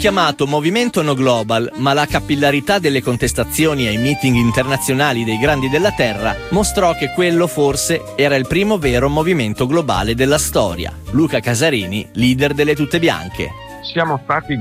Chiamato Movimento No Global, ma la capillarità delle contestazioni ai meeting internazionali dei grandi della Terra mostrò che quello forse era il primo vero movimento globale della storia. Luca Casarini, leader delle Tute Bianche. Siamo stati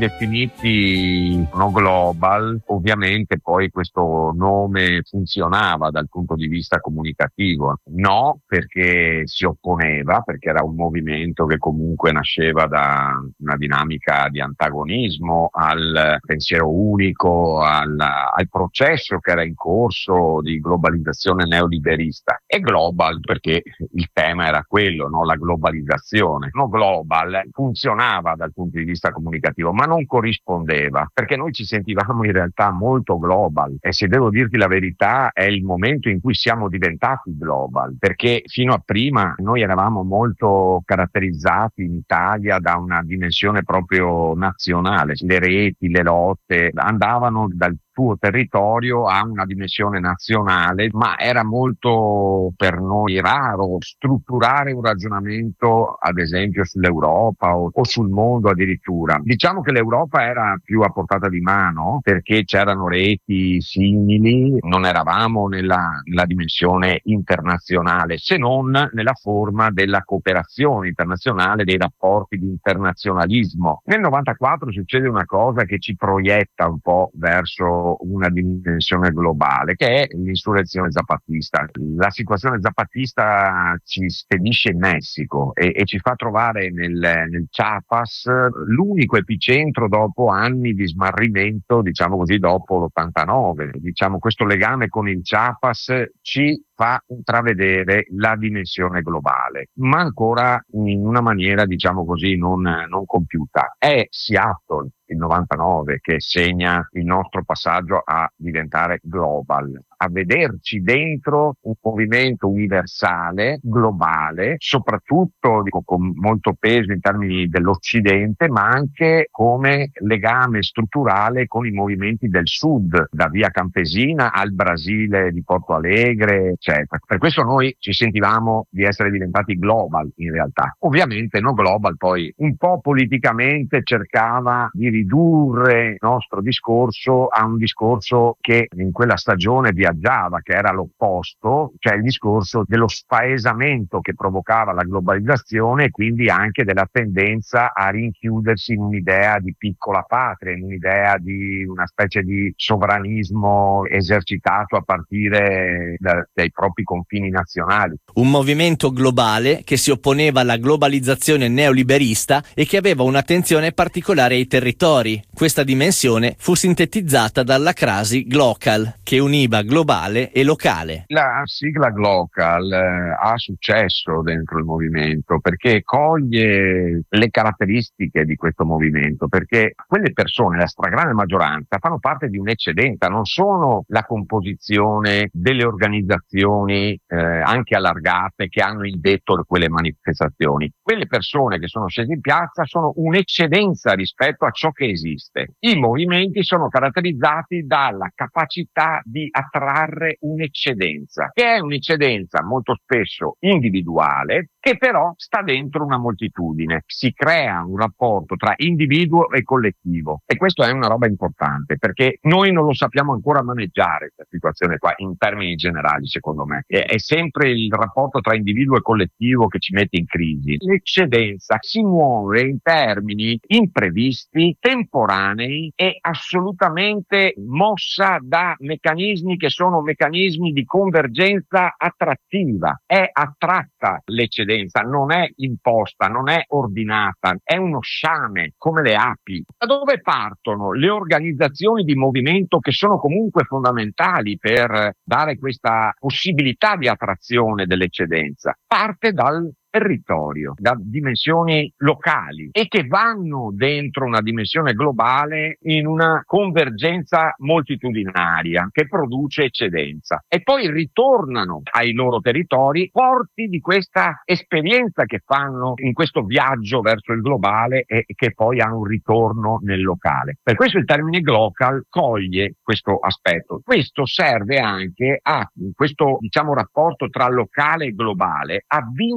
definiti no global, ovviamente poi questo nome funzionava dal punto di vista comunicativo. No, perché si opponeva, perché era un movimento che comunque nasceva da una dinamica di antagonismo al pensiero unico, al processo che era in corso di globalizzazione neoliberista. E global perché il tema era quello, no? La globalizzazione. No global funzionava dal punto di vista comunicativo, ma non corrispondeva, perché noi ci sentivamo in realtà molto global, e se devo dirti la verità è il momento in cui siamo diventati global, perché fino a prima noi eravamo molto caratterizzati in Italia da una dimensione proprio nazionale. Le reti, le lotte andavano dal tuo territorio a una dimensione nazionale, ma era molto per noi raro strutturare un ragionamento ad esempio sull'Europa o sul mondo addirittura. Diciamo che l'Europa era più a portata di mano perché c'erano reti simili, non eravamo nella dimensione internazionale, se non nella forma della cooperazione internazionale, dei rapporti di internazionalismo. Nel 94 succede una cosa che ci proietta un po' verso una dimensione globale, che è l'insurrezione zapatista. La situazione zapatista ci spedisce in Messico e ci fa trovare nel Chiapas l'unico epicentro dopo anni di smarrimento, diciamo così, dopo l'89. Diciamo, questo legame con il Chiapas ci fa intravedere la dimensione globale, ma ancora in una maniera, diciamo così, non compiuta. È Seattle, il 99, che segna il nostro passaggio a diventare global, a vederci dentro un movimento universale, globale, soprattutto con molto peso in termini dell'Occidente, ma anche come legame strutturale con i movimenti del Sud, da Via Campesina al Brasile di Porto Alegre, eccetera. Per questo noi ci sentivamo di essere diventati global in realtà. Ovviamente no global poi un po' politicamente cercava di ridurre il nostro discorso a un discorso che in quella stagione viaggiava, che era l'opposto, cioè il discorso dello spaesamento che provocava la globalizzazione e quindi anche della tendenza a rinchiudersi in un'idea di piccola patria, in un'idea di una specie di sovranismo esercitato a partire dai propri confini nazionali. Un movimento globale che si opponeva alla globalizzazione neoliberista e che aveva un'attenzione particolare ai territori. Questa dimensione fu sintetizzata dalla crasi Glocal, che univa globale e locale. La sigla Glocal ha successo dentro il movimento perché coglie le caratteristiche di questo movimento, perché quelle persone, la stragrande maggioranza, fanno parte di un'eccedenza, non sono la composizione delle organizzazioni anche allargate che hanno indetto quelle manifestazioni. Quelle persone che sono scese in piazza sono un'eccedenza rispetto a ciò che esiste. I movimenti sono caratterizzati dalla capacità di attrarre un'eccedenza, che è un'eccedenza molto spesso individuale, che però sta dentro una moltitudine. Si crea un rapporto tra individuo e collettivo, e questo è una roba importante perché noi non lo sappiamo ancora maneggiare questa situazione qua in termini generali. Secondo me è sempre il rapporto tra individuo e collettivo che ci mette in crisi. L'eccedenza si muove in termini imprevisti, temporanei e assolutamente mossa da meccanismi che sono meccanismi di convergenza attrattiva. È attratta l'eccedenza, non è imposta, non è ordinata, è uno sciame come le api. Da dove partono le organizzazioni di movimento che sono comunque fondamentali per dare questa possibilità di attrazione dell'eccedenza? Parte dal territorio, da dimensioni locali e che vanno dentro una dimensione globale in una convergenza moltitudinaria che produce eccedenza e poi ritornano ai loro territori forti di questa esperienza che fanno in questo viaggio verso il globale e che poi ha un ritorno nel locale. Per questo il termine glocal coglie questo aspetto. Questo serve anche a questo, diciamo, rapporto tra locale e globale a vincere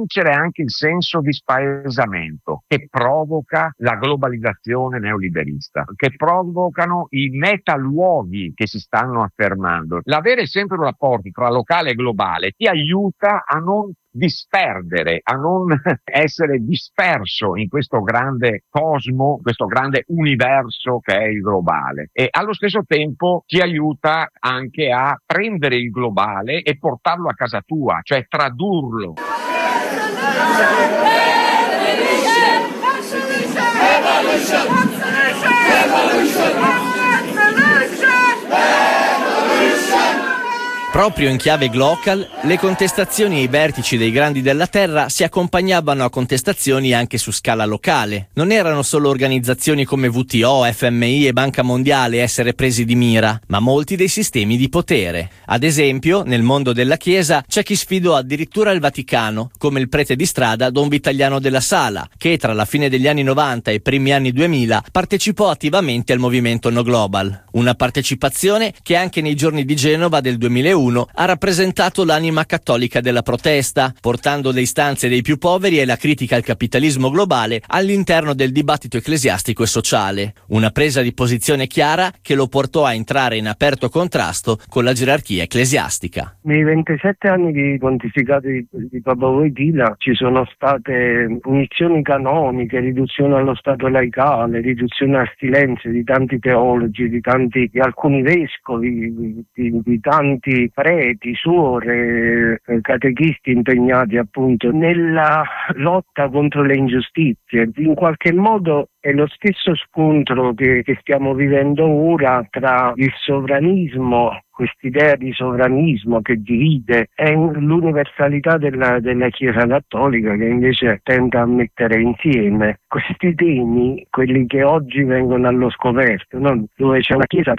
anche il senso di spaesamento che provoca la globalizzazione neoliberista, che provocano i metaluoghi che si stanno affermando. L'avere sempre rapporti tra locale e globale ti aiuta a non disperdere, a non essere disperso in questo grande cosmo, questo grande universo che è il globale, e allo stesso tempo ti aiuta anche a prendere il globale e portarlo a casa tua, cioè tradurlo. Proprio in chiave glocal, le contestazioni ai vertici dei grandi della terra si accompagnavano a contestazioni anche su scala locale. Non erano solo organizzazioni come WTO, FMI e Banca Mondiale a essere presi di mira, ma molti dei sistemi di potere. Ad esempio, nel mondo della Chiesa c'è chi sfidò addirittura il Vaticano, come il prete di strada Don Vitaliano della Sala, che tra la fine degli anni 90 e i primi anni 2000 partecipò attivamente al movimento No Global. Una partecipazione che anche nei giorni di Genova del 2001 ha rappresentato l'anima cattolica della protesta, portando le istanze dei più poveri e la critica al capitalismo globale all'interno del dibattito ecclesiastico e sociale. Una presa di posizione chiara che lo portò a entrare in aperto contrasto con la gerarchia ecclesiastica. Nei 27 anni di pontificato di Papa Wojtyla ci sono state punizioni canoniche, riduzione allo stato laicale, riduzione al silenzio di tanti teologi, di alcuni vescovi, di tanti preti, suore, catechisti impegnati appunto nella lotta contro le ingiustizie. In qualche modo è lo stesso scontro che stiamo vivendo ora tra il sovranismo, quest'idea di sovranismo che divide, e l'universalità della Chiesa Cattolica che invece tenta a mettere insieme questi temi, quelli che oggi vengono allo scoperto, no? Dove c'è una Chiesa